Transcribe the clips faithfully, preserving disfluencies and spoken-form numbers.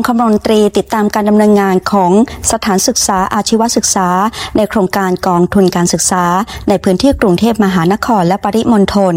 องคมนตรีติดตามการดำเนินงานของสถานศึกษาอาชีวศึกษาในโครงการกองทุนการศึกษาในพื้นที่กรุงเทพมหานครและปริมณฑล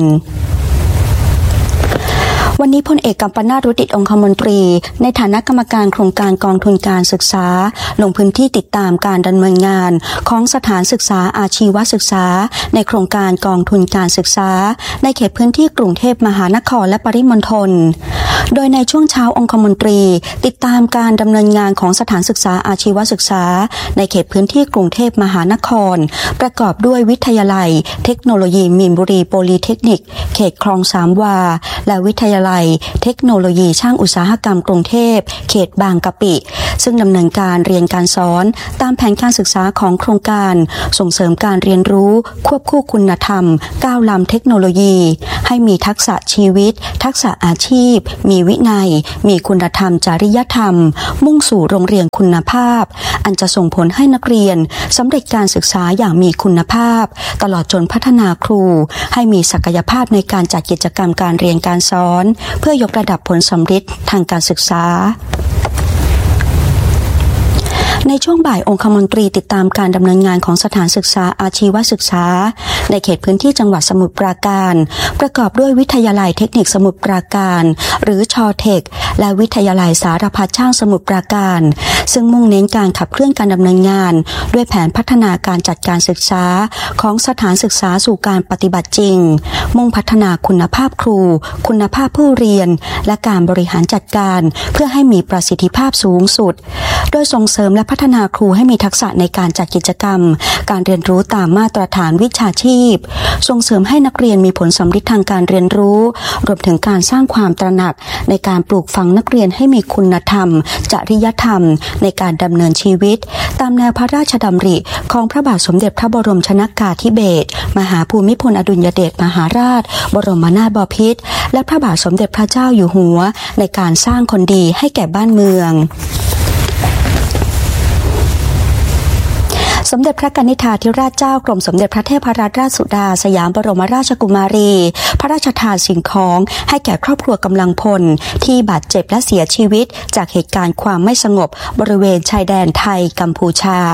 วันนี้พลเอกกัมปนาท วุฒิองคมนตรีในฐานะกรรมการโครงการกองทุนการศึกษาลงพื้นที่ติดตามการดำเนินงานของสถานศึกษาอาชีวศึกษาในโครงการกองทุนการศึกษาในเขตพื้นที่กรุงเทพมหานครและปริมณฑลโดยในช่วงเช้าองคมนตรีติดตามการดำเนินงานของสถานศึกษาอาชีวศึกษาในเขตพื้นที่กรุงเทพมหานครประกอบด้วยวิทยาลัยเทคโนโลยีมีนบุรีโพลีเทคนิคเขตคลองสามวาและวิทยาลัยเทคโนโลยีช่างอุตสาหกรรมกรุงเทพเขตบางกะปิซึ่งดำเนินการเรียนการสอนตามแผนการศึกษาของโครงการส่งเสริมการเรียนรู้ควบคู่คุณธรรมก้าวล้ำเทคโนโลยีให้มีทักษะชีวิตทักษะอาชีพมีวินัยมีคุณธรรมจริยธรรมมุ่งสู่โรงเรียนคุณภาพอันจะส่งผลให้นักเรียนสำเร็จการศึกษาอย่างมีคุณภาพตลอดจนพัฒนาครูให้มีศักยภาพในการจัดกิจกรรมการเรียนการสอนเพื่อยกระดับผลสำเร็จทางการศึกษาในช่วงบ่ายองคมนตรีติดตามการดำเนินงานของสถานศึกษาอาชีวศึกษาในเขตพื้นที่จังหวัดสมุทรปราการประกอบด้วยวิทยาลัยเทคนิคสมุทรปราการหรือชอเทคและวิทยาลัยสารพัดช่างสมุทรปราการซึ่งมุ่งเน้นการขับเคลื่อนการดำเนินงานด้วยแผนพัฒนาการจัดการศึกษาของสถานศึกษาสู่การปฏิบัติจริงมุ่งพัฒนาคุณภาพครูคุณภาพผู้เรียนและการบริหารจัดการเพื่อให้มีประสิทธิภาพสูงสุดโดยส่งเสริมและพัฒนาครูให้มีทักษะในการจัดกิจกรรมการเรียนรู้ตามมาตรฐานวิชาชีพส่งเสริมให้นักเรียนมีผลสำเร็จทางการเรียนรู้รวมถึงการสร้างความตระหนักในการปลูกฝังนักเรียนให้มีคุณธรรมจริยธรรมในการดำเนินชีวิตตามแนวพระราชดำริของพระบาทสมเด็จพระบรมชนกาธิเบศรมหาภูมิพลอดุลยเดชมหาราชบรมนาถบพิตรและพระบาทสมเด็จพระเจ้าอยู่หัวในการสร้างคนดีให้แก่บ้านเมืองสมเด็จพระกนิษฐาธิราชเจ้ากรมสมเด็จพระเทพรัตนราชสุดาสยามบรมราชกุมารีพระราชทานสิ่งของให้แก่ครอบครัวกำลังพลที่บาดเจ็บและเสียชีวิตจากเหตุการณ์ความไม่สงบบริเวณชายแดนไทยกัมพูชา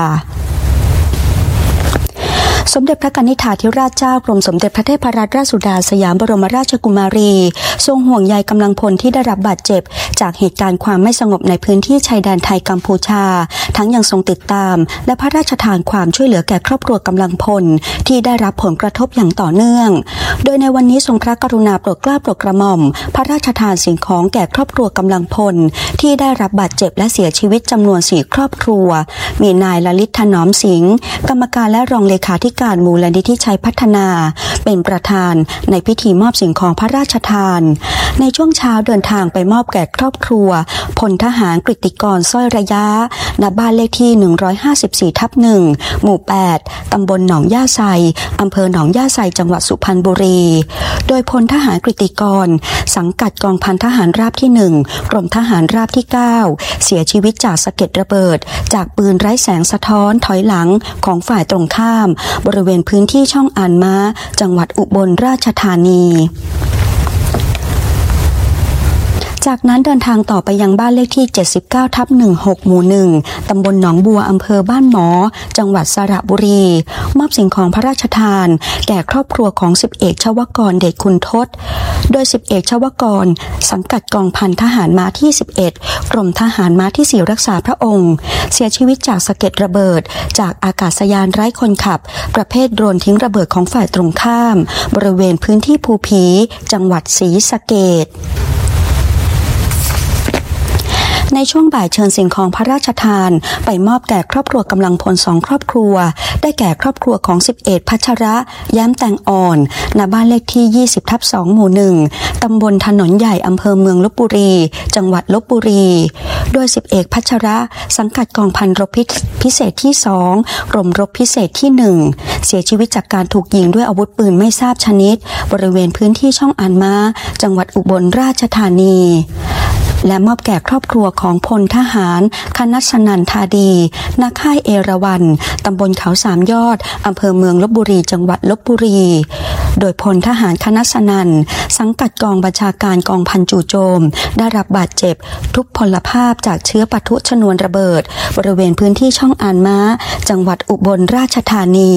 สมเด็จพระกนิษฐาธิราชเจ้ากรมสมเด็จพระเทพรัตนราชสุดาสยามบรมราชกุมารีทรงห่วงใยกำลังพลที่ได้รับบาดเจ็บจากเหตุการณ์ความไม่สงบในพื้นที่ชายแดนไทยกัมพูชาทั้งยังทรงติดตามและพระราชทานความช่วยเหลือแก่ครอบครัวกำลังพลที่ได้รับผลกระทบอย่างต่อเนื่องโดยในวันนี้ทรงพระกรุณาโปรดเกล้าโปรดกระหม่อมพระราชทานสิ่งของแก่ครอบครัวกำลังพลที่ได้รับบาดเจ็บและเสียชีวิตจำนวนสี่ครอบครัวมีนายลลิตถนอมสิงห์กรรมการและรองเลขาธิการมูลนิธิชัยพัฒนาเป็นประธานในพิธีมอบสิ่งของพระราชทานในช่วงเช้าเดินทางไปมอบแก่ครอบครัวพลทหารกฤติกรสร้อยระยะณบ้านเลขที่หนึ่งร้อยห้าสิบสี่ทับหนึ่งหมู่แปดตำบลหนองย่าไซอำเภอหนองย่าไซจังหวัดสุพรรณบุรีโดยพลทหารกฤติกรสังกัดกองพันทหารราบที่หนึ่งกรมทหารราบที่เก้าเสียชีวิตจากสะเก็ดระเบิดจากปืนไร้แสงสะท้อนถอยหลังของฝ่ายตรงข้ามบริเวณพื้นที่ช่องอ่านม้าจังหวัดอุบลราชธานีจากนั้นเดินทางต่อไปยังบ้านเลขที่เจ็ดสิบเก้าทับหนึ่งหกหมู่หนึ่งตำบลหนองบัวอำเภอบ้านหมอจังหวัดสระบุรีมอบสิ่งของพระราชทานแก่ครอบครัวของสิบเอกชวกรเดชคุณทศโดยสิบเอกชวกรสังกัดกองพันทหารม้าที่สิบเอ็ดกรมทหารม้าที่สี่รักษาพระองค์เสียชีวิตจากสะเก็ดระเบิดจากอากาศยานไร้คนขับประเภทโดรนทิ้งระเบิดของฝ่ายตรงข้ามบริเวณพื้นที่ภูผีจังหวัดศรีสะเกษในช่วงบ่ายเชิญสิ่งของพระราชทานไปมอบแก่ครอบครัวกำลังพลสองครอบครัวได้แก่ครอบครัวของสิบเอกพัชระแย้มแตงอ่อนณบ้านเลขที่ยี่สิบทับสองหมู่หนึ่งตำบลถนนใหญ่อำเภอเมืองลพบุรีจังหวัดลพบุรีโดยสิบเอกพัชระสังกัดกองพันรบพิเศษที่สองกรมรบพิเศษที่หนึ่งเสียชีวิตจากการถูกยิงด้วยอาวุธปืนไม่ทราบชนิดบริเวณพื้นที่ช่องอ่านม้าจังหวัดอุบลราชธานีและมอบแก่ครอบครัวของพลทหารคณัสนันทาดีณค่ายเอราวัณตำบลเขาสามยอดอำเภอเมืองลพบุรีจังหวัดลพบุรีโดยพลทหารคณัสนันสังกัดกองบัญชาการกองพันจู่โจมได้รับบาดเจ็บทุพพลภาพจากเชื้อปะทุชนวนระเบิดบริเวณพื้นที่ช่องอานม้าจังหวัดอุบลราชธานี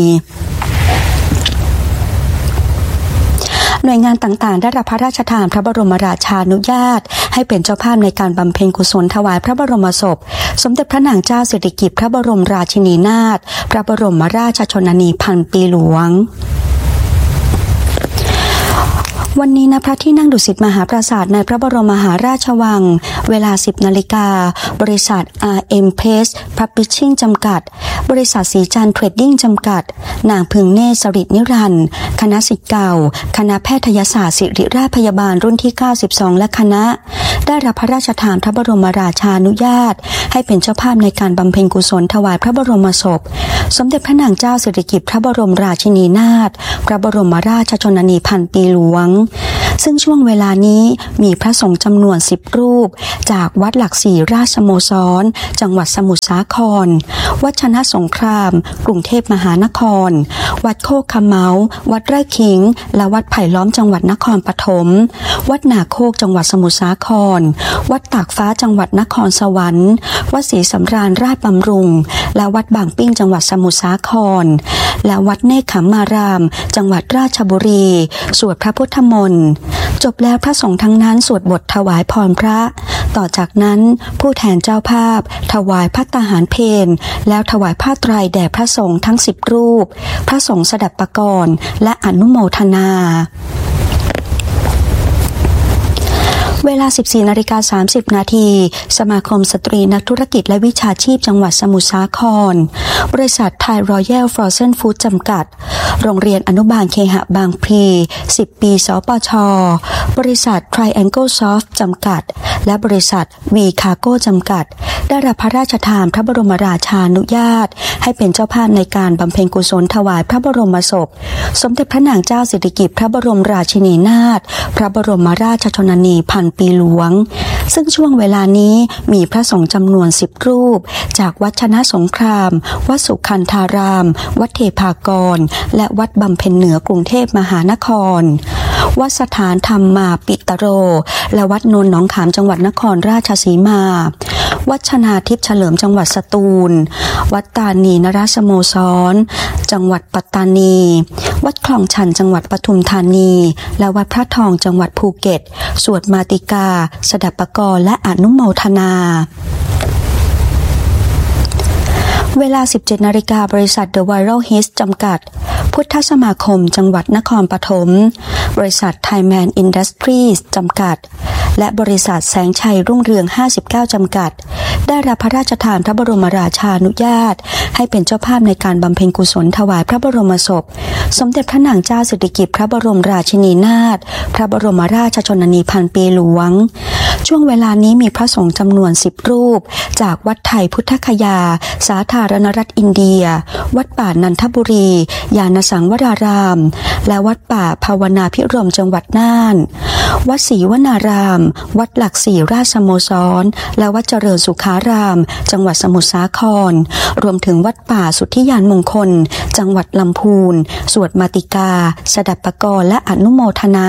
หน่วยงานต่างๆได้รับพระราชทานพระบรมราชานุญาตให้เป็นเจ้าภาพในการบำเพ็ญกุศลถวายพระบรมศพสมเด็จพระนางเจ้าสิริกิติ์พระบรมราชินีนาถพระบรมราชชนนีพันปีหลวงวันนี้ณพระที่นั่งดุสิตมหาปราสาทในพระบรมมหาราชวังเวลา สิบนาฬิกาบริษัท อาร์ เอ็ม Press Publishing จำกัดบริษัทสีจันทร์เทรดดิ้งจำกัดนางพึงเนตร สฤทธิ์นิรันดร์คณะศิษย์เก่าคณะแพทยศาสตร์ศิริราชพยาบาลรุ่นที่เก้าสิบสองและคณะได้รับพระราชทานพระบรมราชานุญาตให้เป็นเจ้าภาพในการบำเพ็ญกุศลถวายพระบรมศพสมเด็จพระนางเจ้าสิริกิติ์พระบรมราชินีนาถพระบรมราชชนนีพันปีหลวงซึ่งช่วงเวลานี้มีพระสงฆ์จำนวนสิบรูปจากวัดหลักสี่ราชสโมสรจังหวัดสมุทรสาครวัดชนะสงครามกรุงเทพมหานครวัดโคกขะเมาวัดไร่ขิงและวัดไผ่ล้อมจังหวัดนครปฐมวัดนาโคกจังหวัดสมุทรสาครวัดตากฟ้าจังหวัดนครสวรรค์วัดศรีสำราญราชบำรุงและวัดบางปิ้งจังหวัดสมุทรสาครและวัดเนคขมารามจังหวัดราชบุรีสวดพระพุทธมนต์จบแล้วพระสงฆ์ทั้งนั้นสวดบทถวายพรพระต่อจากนั้นผู้แทนเจ้าภาพถวายภัตตาหารเพลแล้วถวายผ้าไตรแด่พระสงฆ์ทั้งสิบรูปพระสงฆ์สดับปกรณ์และอนุโมทนาเวลา สิบสี่นาฬิกาสามสิบนาทีสมาคมสตรีนักธุรกิจและวิชาชีพจังหวัดสมุทรสาครบริษัทไทยรอยัลฟรอเซนฟู้ดจำกัดโรงเรียนอนุบาลเคหะบางพลีสิบปีสปช.บริษัท Triangle Soft จำกัดและบริษัท V Cargo จำกัดได้รับพระราชทานพระบรมราชานุญาตให้เป็นเจ้าภาพในการบำเพ็ญกุศลถวายพระบรมศพสมเด็จพระนางเจ้าสิริกิติ์พระบรมราชินีนาถพระบรมราชชนนีพันปีหลวงซึ่งช่วงเวลานี้มีพระสงฆ์จำนวนสิบรูปจากวัดชนะสงครามวัดสุขันธารามวัดเทพากรและวัดบำเพ็ญเหนือกรุงเทพมหานครวัดสถานธรรมาปิตโรและวัดโนนหนองขามจังหวัดนครราชสีมาวัดชนาทิพย์เฉลิมจังหวัดสตูลวัดตานีนราสโมสรจังหวัดปัตตานีวัดคลองชันจังหวัดปทุมธานีและวัดพระทองจังหวัดภูเก็ตสวดมาติกาสดับปกรณ์และอนุโมทนาเวลา สิบเจ็ดนาฬิกาบริษัท The Viral Hits จำกัดพุทธสมาคมจังหวัดนครปฐมบริษัท Thaiman Industries จำกัดและบริษัทแสงชัยรุ่งเรืองห้าสิบเก้าจำกัดได้รับพระราชทานพระบรมราชานุญาตให้เป็นเจ้าภาพในการบำเพ็ญกุศลถวายพระบรมศพสมเด็จพระนางเจ้าสิริกิติ์พระบรมราชินีนาถพระบรมราชชนนีพันปีหลวงช่วงเวลานี้มีพระสงฆ์จำนวนสิบรูปจากวัดไทยพุทธคยาสาธารณรัฐอินเดียวัดป่านันทบุรีญาณสังวรารามและวัดป่าภาวนาภิรมย์จังหวัดน่านวัดศรีวนารามวัดหลักสี่ราชสโมสรและวัดเจริญสุขารามจังหวัดสมุทรสาครรวมถึงวัดป่าสุทธิยานมงคลจังหวัดลำพูนสวดมาติกาสดับปกรณ์และอนุโมทนา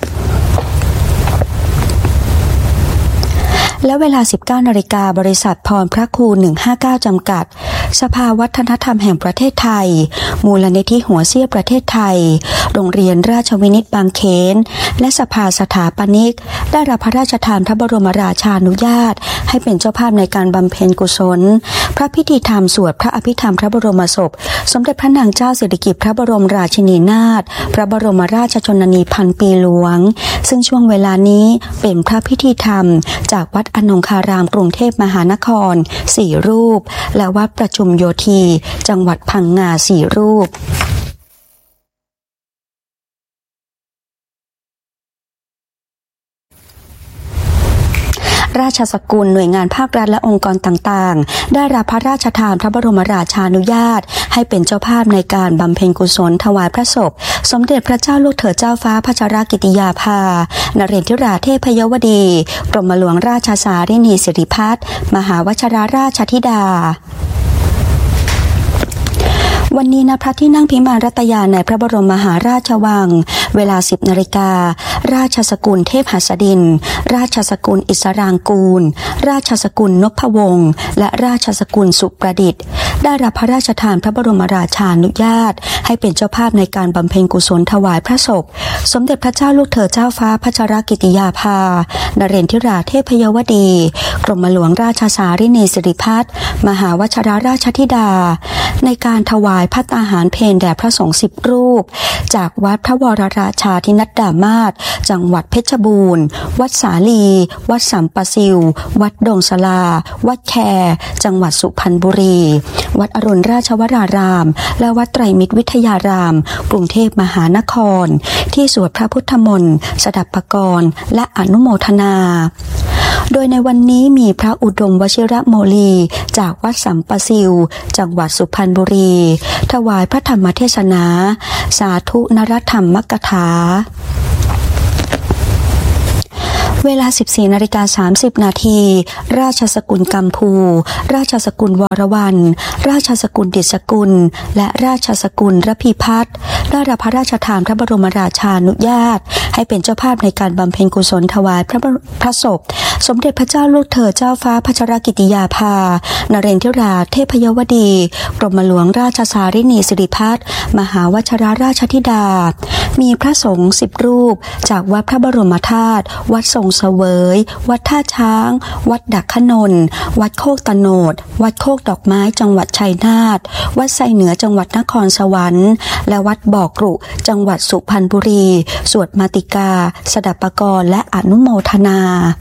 และเวลา สิบเก้านาฬิกาบริษัทพรพระครูหนึ่งห้าเก้าจำกัดสภาวัฒนธรรมแห่งประเทศไทยมูลนิธิหัวเสี้ยประเทศไทยโรงเรียนราชวินิตบางเขนและสภาสถาปนิกได้รับพระราชทานพระบรมราชานุญาตให้เป็นเจ้าภาพในการบำเพ็ญกุศลพระพิธีธรรมสวดพระอภิธรรมพระบรมศพสมเด็จพระนางเจ้าสิริกิติ์พระบรมราชินีนาถพระบรมราชชนนีพันปีหลวงซึ่งช่วงเวลานี้เป็นพระพิธีธรรมจากวัดอนงคารามกรุงเทพมหานครสี่รูปและวัดประชุมโยธีจังหวัดพังงาสี่รูปราชสกุลหน่วยงานภาครัฐและองค์กรต่างๆได้รับพระราชทานพระบรมราชานุญาตให้เป็นเจ้าภาพในการบำเพ็ญกุศลถวายพระศพสมเด็จพระเจ้าลูกเธอเจ้าฟ้าพัชรกิติยาภานเรศวราเทพยวดีกรมหลวงราชสารินีสิริพัฒน์มหาวชิราราชธิดาวันนี้ณพระที่นั่งพิมานรัตยาในพระบรมมหาราชวังเวลา สิบนาฬิการาชสกุลเทพหัสดินราชสกุลอิสรางกูลราชสกุลนพวงศ์และราชสกุลสุประดิษฐ์ได้รับพระราชทานพระบรมราชานุญาตให้เป็นเจ้าภาพในการบำเพ็ญกุศลถวายพระศพสมเด็จพระเจ้าลูกเธอเจ้าฟ้าพัชรกิติยาภานเรศวราเทพยวดีกรมหลวงราชสารินีสิริพัฒน์มหาวชิราราชธิดาในการถวายภัตตาหารเพลแด่พระสงฆ์สิบรูปจากวัดพระวรราชาธินัดดามาศจังหวัดเพชรบูรณ์วัดสาลีวัดสัมปะซิววัดดงสลาวัดแคจังหวัดสุพรรณบุรีวัดอรุณราชวรารามและวัดไตรมิตรวิทยารามกรุงเทพมหานครที่สวดพระพุทธมนต์สดับปกรณ์และอนุโมทนาโดยในวันนี้มีพระอุดมวชิระโมลีจากวัดสัมปะซิวจังหวัดสุพรรณบุรีถวายพระธรรมเทศนาสาธุนรธรรมกถาเวลา สิบสี่นาฬิกาสามสิบนาทีราชสกุลกัมพูราชสกุลวรวรรณราชสกุลดิษกุลและราชสกุลระพีพัฒน์ได้รับพระราชทานพระบรมราชานุญาตให้เป็นเจ้าภาพในการบำเพ็ญกุศลถวายพระพระศพสมเด็จพระเจ้าลูกเธอเจ้าฟ้าพัชรกิติยาภานเรศวราเทพยวดีกรมหลวงราชสารินีสิริพัฒน์มหาวชิราราชธิดามีพระสงฆ์สิบรูปจากวัดพระบรมธาตุวัดทรงเสวยวัดท่าช้างวัดดักขนนวัดโคกตะโนดวัดโคกดอกไม้จังหวัดชัยนาทวัดไซเหนือจังหวัดนครสวรรค์และวัดบ่อกรุจังหวัดสุพรรณบุรีสวดมาติกาสดับปกรณ์และอนุโมทนา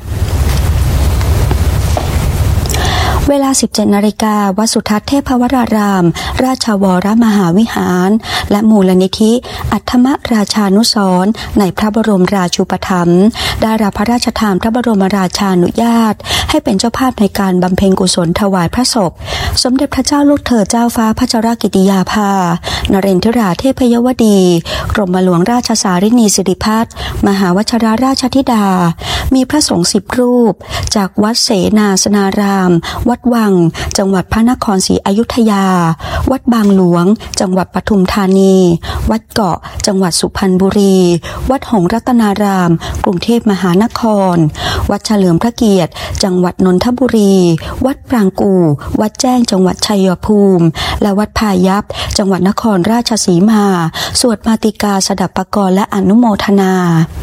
เวลา สิบเจ็ดนาฬิกาวัดสุทัศน์เทพวรารามราชวรมหาวิหารและมูลนิธิอัฏฐมราชานุสรณ์ในพระบรมราชูปถัมภ์ได้รับพระราชทานพระบรมราชานุญาตให้เป็นเจ้าภาพในการบำเพ็ญกุศลถวายพระศพสมเด็จพระเจ้าลูกเธอเจ้าฟ้าพัชรกิติยาภานเรศวราเทพยวดีกรมหลวงราชสารินีสิริพัฒน์มหาวชิราราชธิดามีพระสงฆ์สิบรูปจากวัดเสนาสนารามวัดวังจังหวัดพระนครศรีอยุธยาวัดบางหลวงจังหวัดปทุมธานีวัดเกาะจังหวัดสุพรรณบุรีวัดหงส์รัตนารามกรุงเทพมหานครวัดเฉลิมพระเกียรติจังหวัดนนทบุรีวัดปรางกู่วัดแจ้งจังหวัดชัยภูมิและวัดพายัพจังหวัดนครราชสีมาสวดมาติกาสดับปกรณ์และอนุโมทนา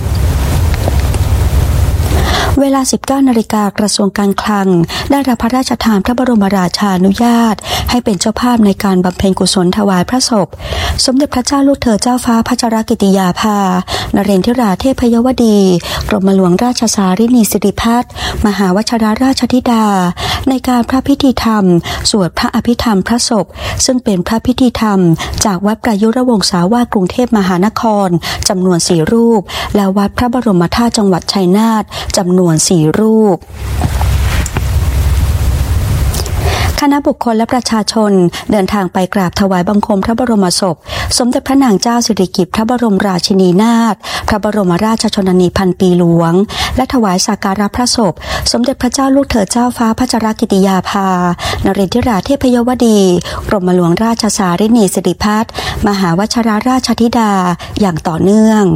เวลา สิบเก้านาฬิกากระทรวงการคลังได้รับพระราชทานพระบรมราชานุญาตให้เป็นเจ้าภาพในการบำเพ็ญกุศลถวายพระศพสมเด็จพระเจ้าลูกเธอเจ้าฟ้าพัชรกิติยาภานเรศวราเทพยวดีกรมหลวงราชสารินีสิริพัฒน์มหาวชิราราชธิดาในการพระพิธีธรรมสวดพระอภิธรรมพระศพซึ่งเป็นพระพิธีธรรมจากวัดประยุรวงศาวาสกรุงเทพมหานครจำนวนสี่รูปและวัดพระบรมธาตุจังหวัดชัยนาทจำนวนสี่รูปคณะบุคคลและประชาชนเดินทางไปกราบถวายบังคมพระบรมศพสมเด็จพระนางเจ้าสิริกิติ์พระบรมราชินีนาถพระบรมราชชนนีพันปีหลวงและถวายสักการะพระศพสมเด็จพระเจ้าลูกเธอเจ้าฟ้าพัชรกิติยาภานเรศวราเทพยวดีกรมหลวงราชสารินีสิริพัฒน์มหาวชิราราชธิดาอย่างต่อเนื่อง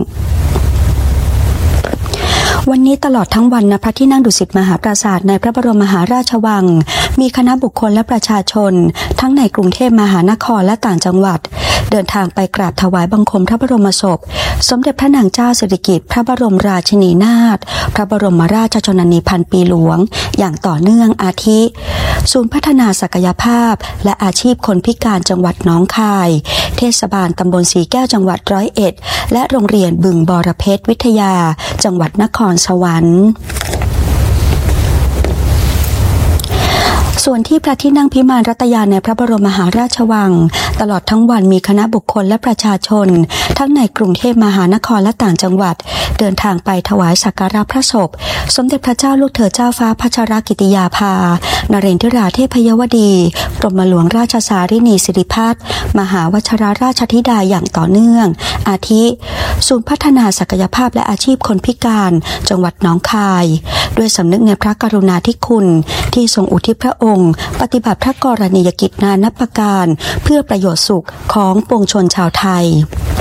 วันนี้ตลอดทั้งวันณพระที่นั่งดุสิตมหาปราสาทในพระบรมมหาราชวังมีคณะบุคคลและประชาชนทั้งในกรุงเทพมหานครและต่างจังหวัดเดินทางไปกราบถวายบังคมพระบรมศพสมเด็จพระนางเจ้าสิริกิติ์พระบรมราชินีนาถพระบรมราชชนนีพันปีหลวงอย่างต่อเนื่องอาทิศูนย์พัฒนาศักยภาพและอาชีพคนพิการจังหวัดหนองคายเทศบาลตำบลสีแก้วจังหวัดร้อยเอ็ดและโรงเรียนบึงบรเพชรวิทยาจังหวัดนครสวรรค์ส่วนที่พระที่นั่งพิมานรัตยาในพระบรมมหาราชวังตลอดทั้งวันมีคณะบุคคลและประชาชนทั้งในกรุงเทพมหานครและต่างจังหวัดเดินทางไปถวายสักการะพระศพสมเด็จพระเจ้าลูกเธอเจ้าฟ้าพัชรกิติยาภานเรนทิราเทพยวดีกรมหลวงราชสารินีสิริพัฒน์มหาวชิรราชธิดาอย่างต่อเนื่องอาทิศูนย์พัฒนาศักยภาพและอาชีพคนพิการจังหวัดหนองคายด้วยสำนึกในพระกรุณาธิคุณที่ทรงอุทิศพระองค์ปฏิบัติพระกรณียกิจนานับประการเพื่อประโยชน์สุขของปวงชนชาวไทย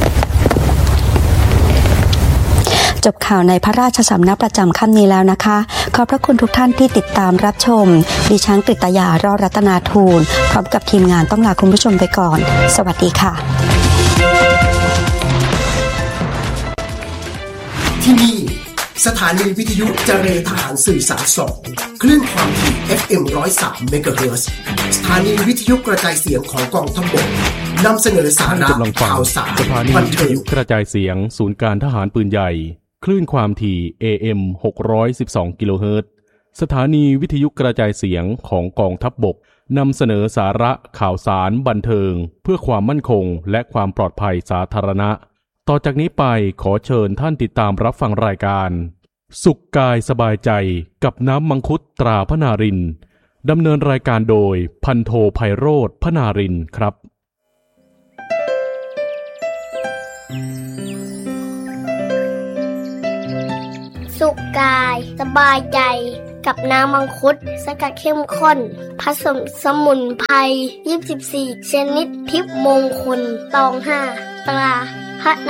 จบข่าวในพระราชสำนักประจำค่ำนี้แล้วนะคะขอบพระคุณทุกท่านที่ติดตามรับชมดิฉันกฤตยารอดรัตนาทูลพร้อมกับทีมงานต้องลาคุณผู้ชมไปก่อนสวัสดีค่ะที่นี่สถานีวิทยุเจริญทหารสื่อสารสองคลื่นความถี่ เอฟ เอ็ม หนึ่งศูนย์สาม เมกะเฮิรตซ์สถานีวิทยุกระจายเสียงของกองทัพบกนำเสนอสาระข่าวสารสถานีวิทยุกระจายเสียงศูนย์การทหารปืนใหญ่คลื่นความถี่ เอ เอ็ม หกร้อยสิบสอง กิโลเฮิรตซ์สถานีวิทยุกระจายเสียงของกองทัพบกนำเสนอสาระข่าวสารบันเทิงเพื่อความมั่นคงและความปลอดภัยสาธารณะต่อจากนี้ไปขอเชิญท่านติดตามรับฟังรายการสุขกายสบายใจกับน้ำมังคุดตราพนารินดำเนินรายการโดยพันโทไพโรจน์พนารินครับสุขกายสบายใจกับน้ำมังคุดสกัดเข้มข้นผสมสมุนไพรยี่สิบสี่ชนิดทิพย์มงคลตองห้าตราพระน